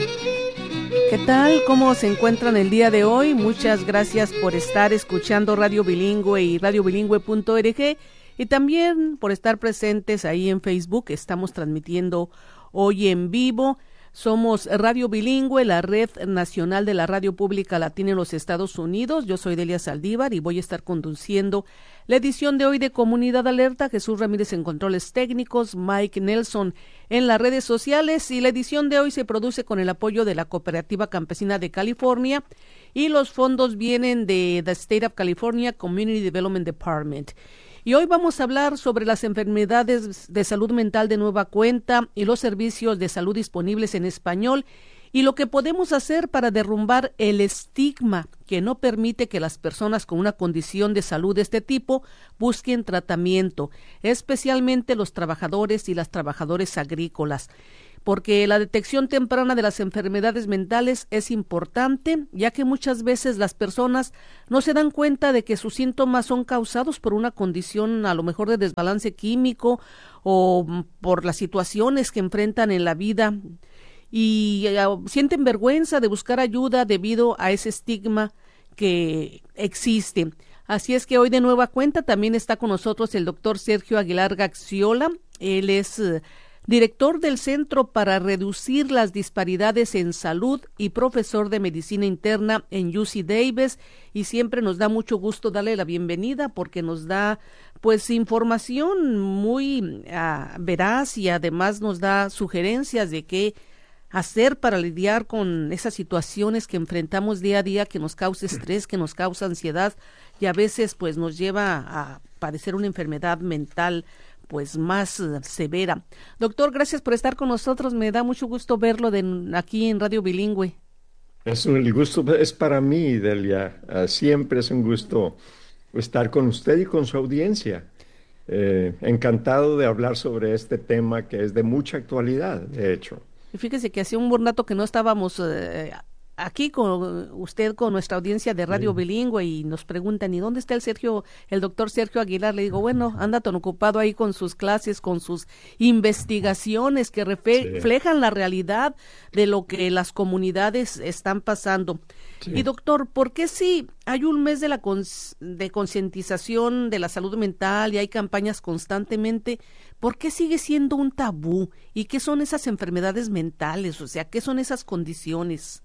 ¿Qué tal? ¿Cómo se encuentran el día de hoy? Muchas gracias por estar escuchando Radio Bilingüe y radiobilingüe.org y también por estar presentes ahí en Facebook. Estamos transmitiendo hoy en vivo. Somos Radio Bilingüe, la red nacional de la radio pública latina en los Estados Unidos. Yo soy Delia Saldívar y voy a estar conduciendo la edición de hoy de Comunidad Alerta. Jesús Ramírez en controles técnicos, Mike Nelson en las redes sociales, y la edición de hoy se produce con el apoyo de la Cooperativa Campesina de California y los fondos vienen de The State of California Community Development Department. Y hoy vamos a hablar sobre las enfermedades de salud mental de nueva cuenta y los servicios de salud disponibles en español y lo que podemos hacer para derrumbar el estigma que no permite que las personas con una condición de salud de este tipo busquen tratamiento, especialmente los trabajadores y las trabajadoras agrícolas. Porque la detección temprana de las enfermedades mentales es importante, ya que muchas veces las personas no se dan cuenta de que sus síntomas son causados por una condición a lo mejor de desbalance químico o por las situaciones que enfrentan en la vida y sienten vergüenza de buscar ayuda debido a ese estigma que existe. Así es que hoy de nueva cuenta también está con nosotros el doctor Sergio Aguilar Gaxiola. Él es director del Centro para Reducir las Disparidades en Salud y profesor de Medicina Interna en UC Davis, y siempre nos da mucho gusto darle la bienvenida porque nos da pues información muy veraz y además nos da sugerencias de qué hacer para lidiar con esas situaciones que enfrentamos día a día, que nos causa estrés, que nos causa ansiedad y a veces pues nos lleva a padecer una enfermedad mental pues más severa. Doctor, gracias por estar con nosotros. Me da mucho gusto verlo aquí en Radio Bilingüe. El gusto es para mí, Delia. Siempre es un gusto estar con usted y con su audiencia. Encantado de hablar sobre este tema que es de mucha actualidad, de hecho. Y fíjese que hacía un buen rato que no estábamos aquí con usted, con nuestra audiencia de Radio Bilingüe, y nos preguntan, ¿y dónde está el doctor Sergio Aguilar? Le digo, bueno, anda tan ocupado ahí con sus clases, con sus investigaciones que reflejan la realidad de lo que las comunidades están pasando. Sí. Y doctor, ¿por qué si hay un mes de concientización de la salud mental y hay campañas constantemente, por qué sigue siendo un tabú? ¿Y qué son esas enfermedades mentales? O sea, ¿qué son esas condiciones?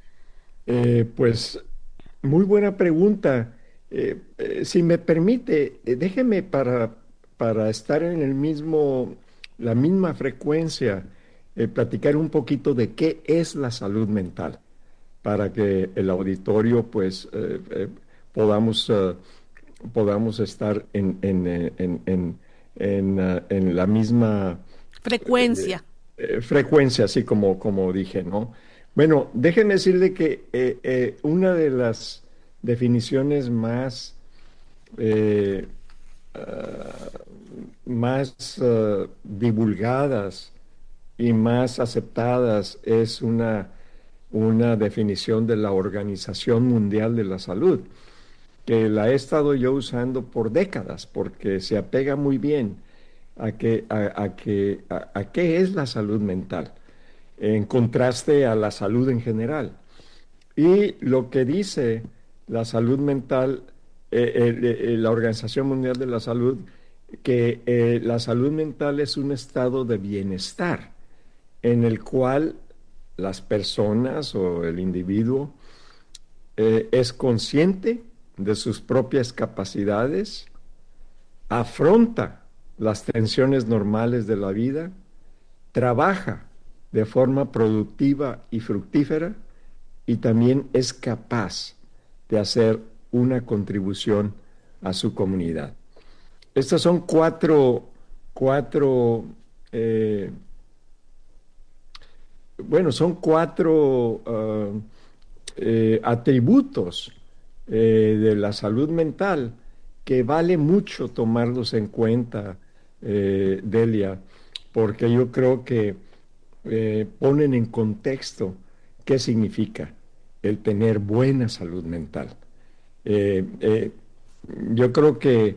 Pues muy buena pregunta. Si me permite, déjeme para estar en la misma frecuencia, platicar un poquito de qué es la salud mental, para que el auditorio pues podamos estar en la misma frecuencia. Frecuencia, así como dije, ¿no? Bueno, déjenme decirle que una de las definiciones más divulgadas y más aceptadas es una definición de la Organización Mundial de la Salud, que la he estado yo usando por décadas porque se apega muy bien a qué es la salud mental, en contraste a la salud en general. Y lo que dice la salud mental, la Organización Mundial de la Salud, que la salud mental es un estado de bienestar en el cual las personas o el individuo es consciente de sus propias capacidades, afronta las tensiones normales de la vida, trabaja de forma productiva y fructífera y también es capaz de hacer una contribución a su comunidad. Estas son cuatro atributos de la salud mental que vale mucho tomarlos en cuenta, Delia, porque yo creo que ponen en contexto qué significa el tener buena salud mental. Yo creo que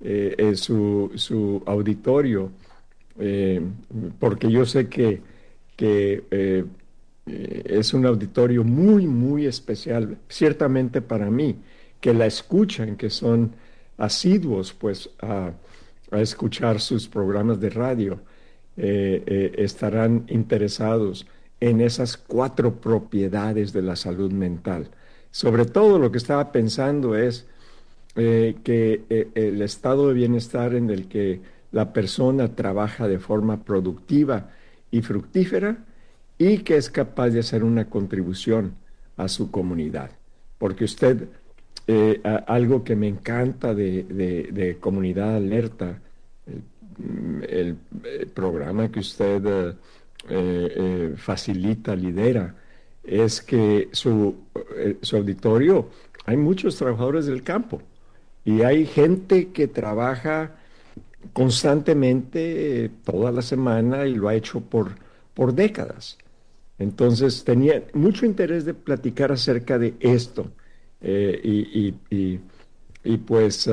su auditorio, porque yo sé que es un auditorio muy, muy especial, ciertamente para mí, que la escuchan, que son asiduos pues a escuchar sus programas de radio, estarán interesados en esas 4 propiedades de la salud mental. Sobre todo lo que estaba pensando es que el estado de bienestar en el que la persona trabaja de forma productiva y fructífera y que es capaz de hacer una contribución a su comunidad. Porque usted, algo que me encanta de Comunidad Alerta, el programa que usted facilita, lidera, es que su auditorio, hay muchos trabajadores del campo y hay gente que trabaja constantemente toda la semana y lo ha hecho por décadas. Entonces tenía mucho interés de platicar acerca de esto y pues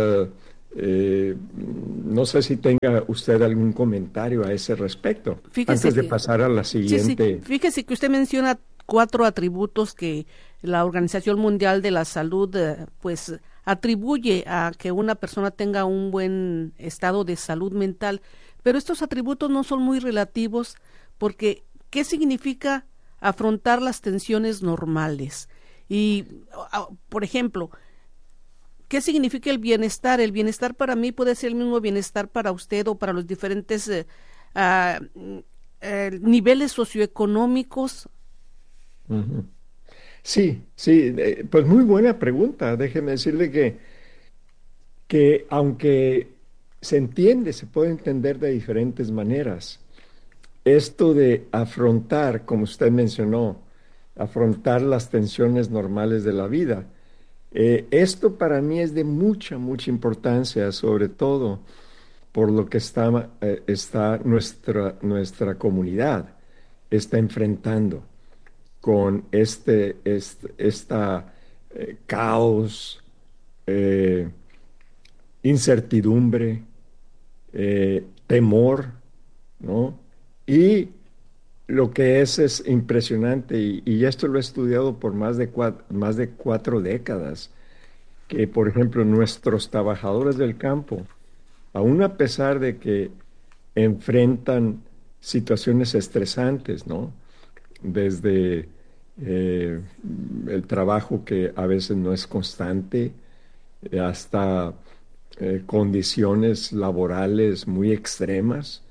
no sé si tenga usted algún comentario a ese respecto. Fíjese antes de pasar a la siguiente. Sí. Fíjese que usted menciona 4 atributos que la Organización Mundial de la Salud pues atribuye a que una persona tenga un buen estado de salud mental, pero estos atributos no son muy relativos porque ¿qué significa afrontar las tensiones normales? Y, por ejemplo, ¿qué significa el bienestar? El bienestar para mí puede ser el mismo bienestar para usted o para los diferentes niveles socioeconómicos. Uh-huh. Sí, pues muy buena pregunta. Déjeme decirle que aunque se entiende, se puede entender de diferentes maneras. Esto de afrontar, como usted mencionó, afrontar las tensiones normales de la vida, esto para mí es de mucha, mucha importancia, sobre todo por lo que está nuestra comunidad está enfrentando con esta caos, incertidumbre, temor, ¿no? Y lo que es impresionante, y esto lo he estudiado por más de 4 décadas, que por ejemplo nuestros trabajadores del campo, aún a pesar de que enfrentan situaciones estresantes, ¿no? Desde el trabajo que a veces no es constante, hasta condiciones laborales muy extremas.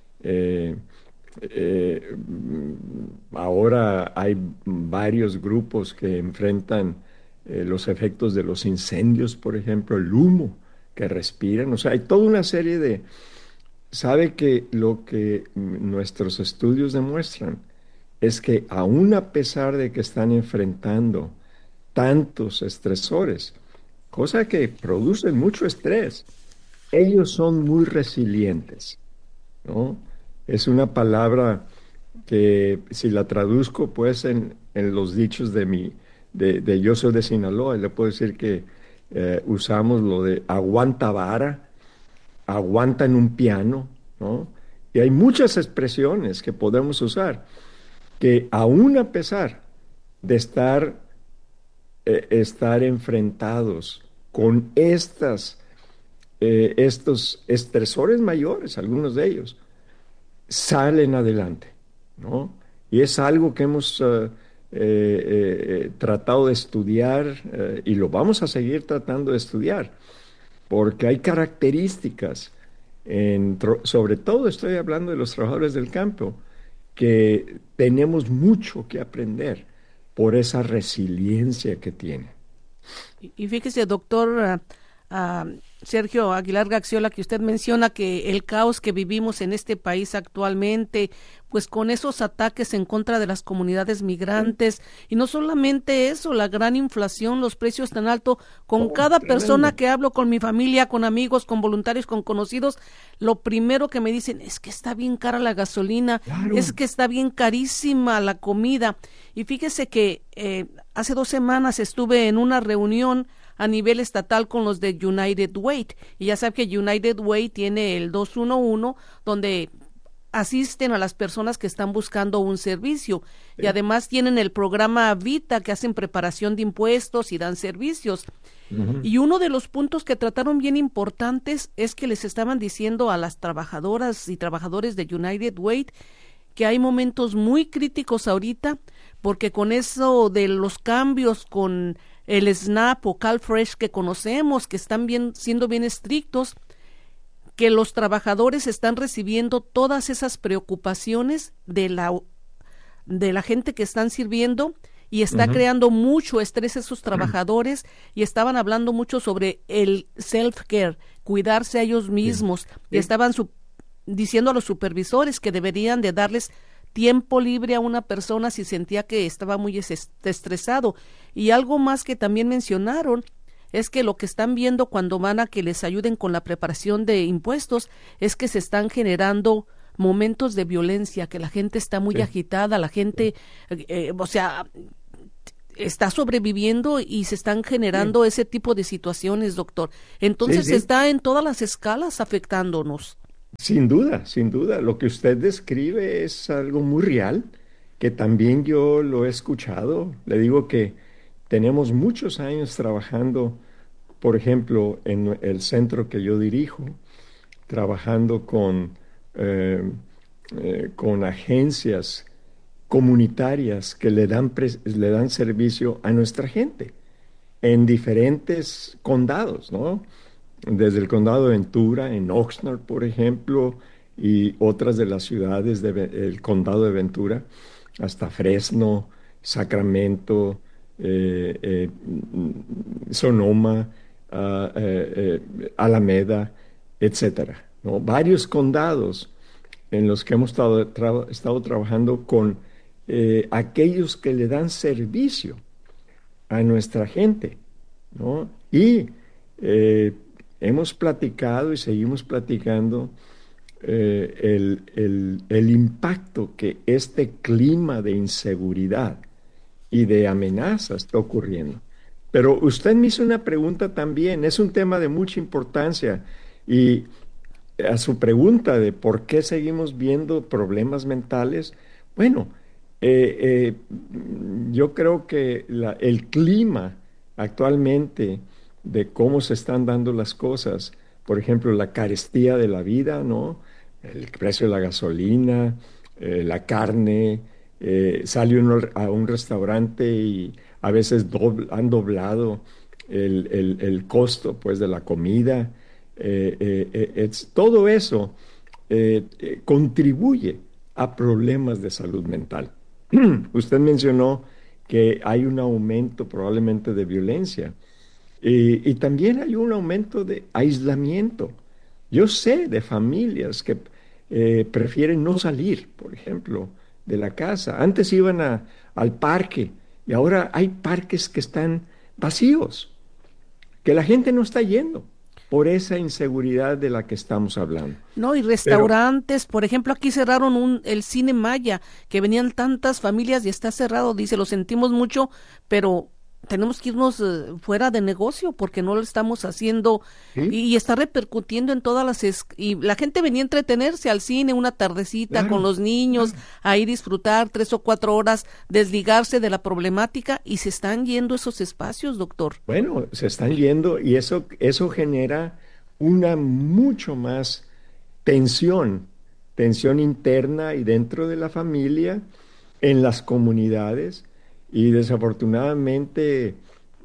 Ahora hay varios grupos que enfrentan los efectos de los incendios, por ejemplo, el humo que respiran. O sea, hay toda una serie de... Sabe que lo que nuestros estudios demuestran es que aún a pesar de que están enfrentando tantos estresores, cosa que producen mucho estrés, ellos son muy resilientes, ¿no? Es una palabra que si la traduzco pues en los dichos de yo soy de Sinaloa, le puedo decir que usamos lo de aguanta vara, aguanta en un piano, ¿no? Y hay muchas expresiones que podemos usar que aún a pesar de estar enfrentados con estos estresores mayores, algunos de ellos, salen adelante, ¿no? Y es algo que hemos tratado de estudiar y lo vamos a seguir tratando de estudiar, porque hay características, sobre todo estoy hablando de los trabajadores del campo, que tenemos mucho que aprender por esa resiliencia que tienen. Y fíjese, doctor Sergio Aguilar Gaxiola, que usted menciona que el caos que vivimos en este país actualmente, pues con esos ataques en contra de las comunidades migrantes, y no solamente eso, la gran inflación, los precios tan altos, con cada persona que hablo, con mi familia, con amigos, con voluntarios, con conocidos, lo primero que me dicen es que está bien cara la gasolina, claro, es que está bien carísima la comida. Y fíjese que hace 2 semanas estuve en una reunión a nivel estatal con los de United Way, y ya sabe que United Way tiene el 211, donde asisten a las personas que están buscando un servicio, y además tienen el programa Vita, que hacen preparación de impuestos y dan servicios. Y uno de los puntos que trataron bien importantes es que les estaban diciendo a las trabajadoras y trabajadores de United Way que hay momentos muy críticos ahorita, porque con eso de los cambios con el SNAP o CalFresh que conocemos, que están siendo bien estrictos, que los trabajadores están recibiendo todas esas preocupaciones de la gente que están sirviendo, y está creando mucho estrés a esos trabajadores, y estaban hablando mucho sobre el self-care, cuidarse a ellos mismos, y estaban diciendo a los supervisores que deberían de darles tiempo libre a una persona si sentía que estaba muy estresado. Y algo más que también mencionaron es que lo que están viendo cuando van a que les ayuden con la preparación de impuestos es que se están generando momentos de violencia, que la gente está muy agitada, la gente, está sobreviviendo y se están generando ese tipo de situaciones, doctor. Entonces está en todas las escalas afectándonos. Sin duda, sin duda. Lo que usted describe es algo muy real, que también yo lo he escuchado. Le digo que tenemos muchos años trabajando, por ejemplo, en el centro que yo dirijo, trabajando con agencias comunitarias que le dan servicio a nuestra gente en diferentes condados, ¿no? Desde el condado de Ventura, en Oxnard, por ejemplo, y otras de las ciudades del condado de Ventura, hasta Fresno, Sacramento, Sonoma, Alameda, etcétera, ¿no? Varios condados en los que hemos estado trabajando con aquellos que le dan servicio a nuestra gente, ¿no? Y hemos platicado y seguimos platicando el impacto que este clima de inseguridad y de amenaza está ocurriendo. Pero usted me hizo una pregunta también, es un tema de mucha importancia, y a su pregunta de por qué seguimos viendo problemas mentales, bueno, yo creo que el clima actualmente de cómo se están dando las cosas, por ejemplo, la carestía de la vida, ¿no? El precio de la gasolina, la carne, sale uno a un restaurante y a veces han doblado el costo, pues, de la comida. Todo eso contribuye a problemas de salud mental. Usted mencionó que hay un aumento probablemente de violencia. Y también hay un aumento de aislamiento. Yo sé de familias que prefieren no salir, por ejemplo, de la casa. Antes iban al parque y ahora hay parques que están vacíos, que la gente no está yendo por esa inseguridad de la que estamos hablando. No, y restaurantes, por ejemplo, aquí cerraron el Cine Maya, que venían tantas familias y está cerrado. Dice, lo sentimos mucho, pero tenemos que irnos fuera de negocio porque no lo estamos haciendo, y está repercutiendo en todas y la gente venía a entretenerse al cine una tardecita con los niños, a ir a disfrutar 3 o 4 horas, desligarse de la problemática, y se están yendo esos espacios, doctor. Bueno, se están yendo, y eso genera una mucho más tensión interna y dentro de la familia, en las comunidades. Y desafortunadamente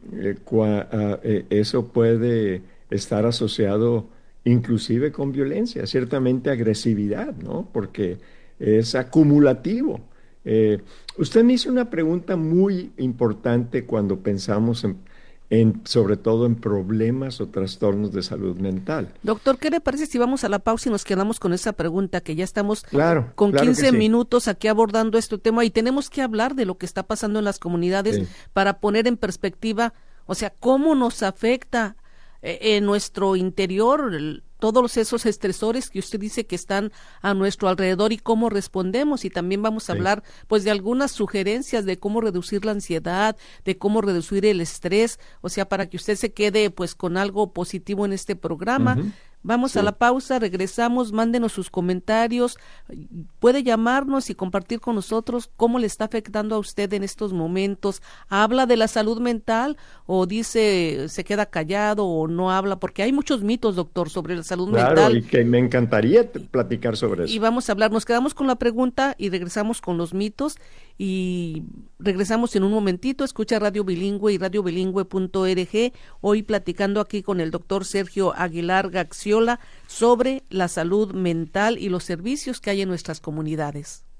eso puede estar asociado inclusive con violencia, ciertamente agresividad, ¿no? Porque es acumulativo. Usted me hizo una pregunta muy importante cuando pensamos sobre todo en problemas o trastornos de salud mental. Doctor, ¿qué le parece si vamos a la pausa y nos quedamos con esa pregunta, que ya estamos con claro 15 minutos aquí abordando este tema, y tenemos que hablar de lo que está pasando en las comunidades para poner en perspectiva, o sea, cómo nos afecta en nuestro interior todos esos estresores que usted dice que están a nuestro alrededor y cómo respondemos. Y también vamos a hablar pues de algunas sugerencias de cómo reducir la ansiedad, de cómo reducir el estrés, o sea, para que usted se quede pues con algo positivo en este programa. Vamos a la pausa, regresamos, mándenos sus comentarios, puede llamarnos y compartir con nosotros cómo le está afectando a usted en estos momentos. ¿Habla de la salud mental o dice, se queda callado o no habla? Porque hay muchos mitos, doctor, sobre la salud mental. Claro, y que me encantaría platicar sobre eso. Y vamos a hablar, nos quedamos con la pregunta y regresamos con los mitos y regresamos en un momentito. Escucha Radio Bilingüe y radiobilingüe.org, hoy platicando aquí con el doctor Sergio Aguilar Gaxiola sobre la salud mental y los servicios que hay en nuestras comunidades.